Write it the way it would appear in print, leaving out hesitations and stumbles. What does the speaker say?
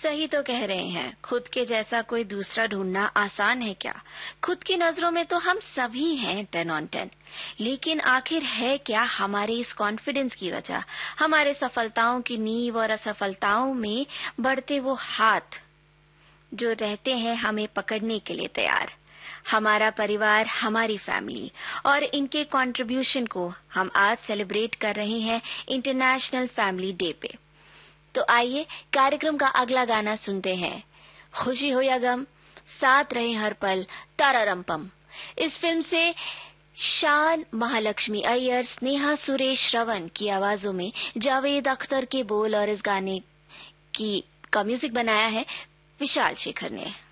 सही तो कह रहे हैं, खुद के जैसा कोई दूसरा ढूंढना आसान है क्या? खुद की नजरों में तो हम सभी हैं 10 on 10। लेकिन आखिर है क्या हमारे इस कॉन्फिडेंस की वजह, हमारे सफलताओं की नींव और असफलताओं में बढ़ते वो हाथ जो रहते हैं हमें पकड़ने के लिए तैयार? हमारा परिवार, हमारी फैमिली और इनके कंट्रीब्यूशन को हम आज सेलिब्रेट कर रहे हैं इंटरनेशनल फैमिली डे पे। तो आइए कार्यक्रम का अगला गाना सुनते हैं। खुशी हो या गम, साथ रहे हर पल, तारारंपम। इस फिल्म से शान महालक्ष्मी अय्यर, स्नेहा सुरेश रवन की आवाजों में जावेद अख्तर के बोल और इस गाने का म्यूजिक बनाया है विशाल शेखर ने।